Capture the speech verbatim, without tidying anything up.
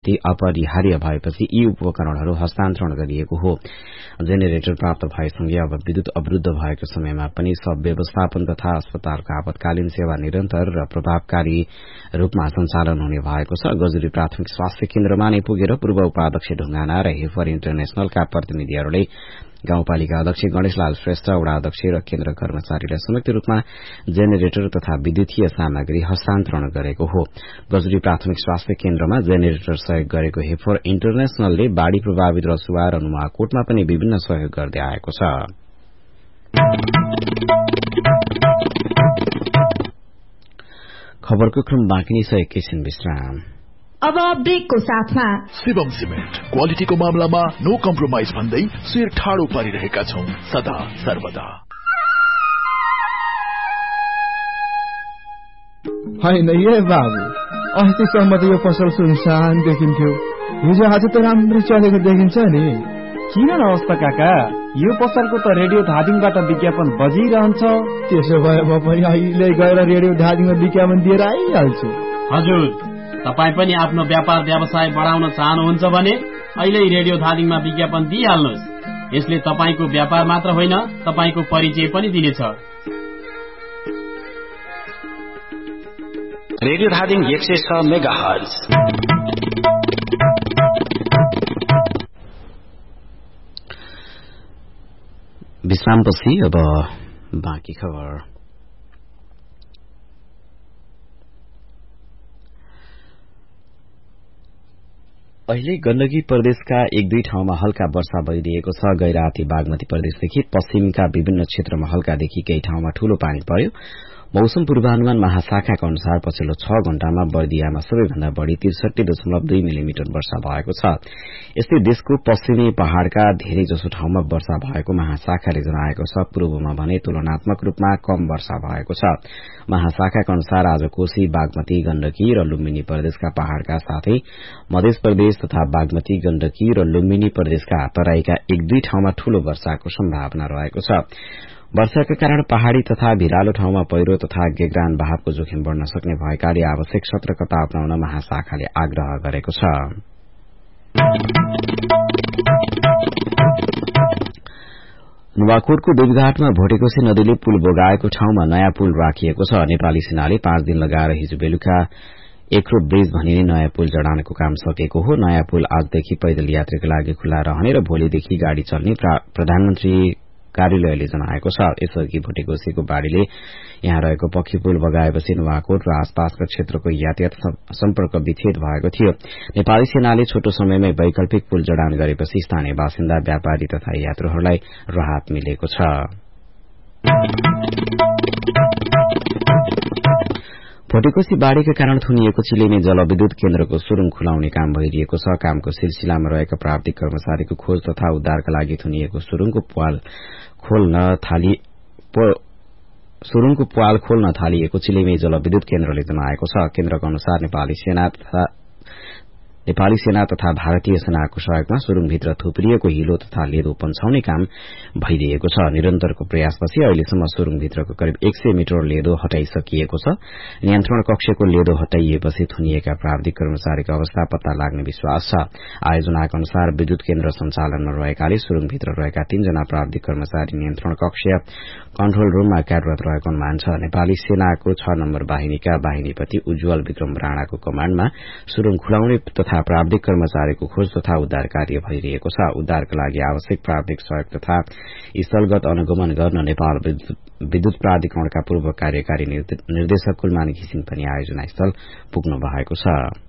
स्थिति अपरिहार्य भएपछि यी उपकरणहरू हस्तान्तरण गरिएको हो। जेनेरेटर प्राप्त भएसँगै अब विद्युत अवरुद्ध भएको समयमा पनि सब व्यवस्थापन तथा अस्पतालको आपतकालीन सेवा निरन्तर र प्रभावकारी रूपमा सञ्चालन हुने भएको छ। गजुरी प्राथमिक स्वास्थ्य केन्द्रमा नै पुगेर पूर्व उपाध्यक्ष ढुंगाना र हेफर इन्टरनेशनलका प्रतिनिधिहरूले गाउँपालिका अध्यक्ष गणेशलाल श्रेष्ठ, वडा अध्यक्ष र केन्द्र कर्मचारीलाई संयुक्त रूपमा जेनेरेटर तथा विद्युतीय सामग्री हस्तान्तरण गरेको हो। गजुरी प्राथमिक स्वास्थ्य केन्द्रमा जेनेरेटर सहयोग गरेको हेफर इन्टरनेशनलले बाढ़ी प्रभावित रसुवा र नुवाकोटमा पनि विभिन्न सहयोग गर्दै आएको छ। खबरको क्रम बाँकी नै छ, एकैछिन विश्राम। अब ब्रेकको साथमा शिवम सिमेन्ट क्वालिटीको मामलामा नो कम्प्रोमाइज भन्दै शिर ठाडो पारिरहेका छौं सदा सर्वदा। होइन ए बाबु, अस्तिसम्म त यो पसल सुनसान देखिन्थ्यो, हिजो आज त राम्रो चलेको देखिन्छ नि। किन न अवस्था काका, यो पसलको त रेडियो धादिङबाट विज्ञापन बजिरहन्छ। त्यसो भए म पनि अहिले गएर रेडियो धादिङमा विज्ञापन दिएर आइहाल्छु। हजुर, तपाई पनि आफ्नो व्यापार व्यवसाय बढाउन चाहनुहुन्छ भने अहिले रेडियो धादिङमा विज्ञापन दिइहाल्नुहोस्। यसले तपाईको व्यापार मात्र होइन, तपाईको परिचय पनि दिनेछ। रेडियो धादिङ एक सय छ मेगाहर्ज। विश्रामपछि अब बाँकी खबर। अहिले गण्डकी प्रदेशका एक दुई ठाउँमा हल्का वर्षा भइरहेको छ। गैराती बागमती प्रदेशदेखि पश्चिमका विभिन्न क्षेत्रमा हल्कादेखि केही ठाउँमा ठूलो पानी पर्यो। मौसम पूर्वानुमान महाशाखाका अनुसार पछिल्लो छ घण्टामा बर्दियामा सबैभन्दा बढ़ी त्रिसठी दशमलव दुई मिलिमिटर वर्षा भएको छ। यस्तै देशको पश्चिमी पहाड़का धेरै जसो ठाउँमा वर्षा भएको महाशाखाले जनाएको छ। पूर्वमा भने तुलनात्मक रूपमा कम वर्षा भएको छ। महाशाखाका अनुसार आज कोशी, बागमती, गण्डकी र लुम्बिनी प्रदेशका पहाड़का साथै मध्य प्रदेश तथा बागमती, गण्डकी र लुम्बिनी प्रदेशका तराईका एक दुई ठाउँमा ठूलो वर्षाको सम्भावना रहेको छ। वर्षाका कारण पहाड़ी तथा भिरालो ठाउँमा पहिरो तथा गेग्रान बहावको जोखिम बढ़न सक्ने भएकाले आवश्यक सतर्कता अपनाउन महाशाखाले आग्रह गरेको छ। नुवाकोटको देवीघाटमा भोटेकोशी नदीले पुल बगाएको ठाउँमा नयाँ पुल राखिएको छ। नेपाली सेनाले पाँच दिन लगाएर हिजो बेलुका एक्रो ब्रिज भनिने नयाँ पुल जडानको काम सकेको हो। नयाँ पुल आजदेखि पैदल यात्रीका लागि खुल्ला रहने र भोलिदेखि गाड़ी चल्ने प्रधानमन्त्री कार्यालयले जनाएको छ। यसअघि भोटेकोशीको बाढ़ीले यहाँ रहेको पक्की पुल बगाएपछि नुवाकोट र आसपासका क्षेत्रको यातायात सम्पर्क विच्छेद भएको थियो। नेपाली सेनाले छोटो समयमै वैकल्पिक पुल जडान गरेपछि स्थानीय बासिन्दा, व्यापारी तथा यात्रुहरूलाई राहत मिलेको छ। भोटेकोशी बाढ़ीका कारण थुनिएको चिलेमे जलविद्युत केन्द्रको सुरुङ खुलाउने काम भइरहेको छ। कामको सिलसिलामा रहेका प्राविधिक कर्मचारीको खोज तथा उद्धारका लागि थुनिएको सुरुङको पाल खोल्न थाली सुरुङको पाल खोल्न थालिएको चिलेमे जलविद्युत केन्द्रले जनाएको छ। केन्द्रको अनुसार नेपाली सेना तथा नेपाली सेना तथा भारतीय सेनाको सहयोगमा सुरुङभित्र थुप्रिएको हिलो तथा लेदो पन्छाउने काम भइरहेको छ। निरन्तरको प्रयासपछि अहिलेसम्म सुरुङभित्रको करिब एक सय मिटर लेदो हटाइसकिएको छ। नियन्त्रण कक्षको लेदो हटाइएपछि थुनिएका प्राविधिक कर्मचारीको अवस्था पत्ता लाग्ने विश्वास छ। आयोजनाका अनुसार विद्युत केन्द्र सञ्चालनमा रहेकाले सुरुङभित्र रहेका तीनजना प्राविधिक कर्मचारी नियन्त्रण कक्ष कन्ट्रोल रूममा कार्यरत रहेको अनुमान छ। नेपाली सेनाको छ नम्बर बाहिनीका बाहिनीपति उज्जवल विक्रम राणाको कमाण्डमा सुरुङ खुलाउने तथा प्राविधिक कर्मचारीको खोज तथा उद्धार कार्य भइरहेको छ। उद्धारका लागि आवश्यक प्राविधिक सहयोग तथा स्थलगत अनुगमन गर्न नेपाल विद्युत प्राधिकरणका पूर्व कार्यकारी निर्देशक कुलमान घिसिङ पनि आयोजना स्थल पुग्नु भएको छ।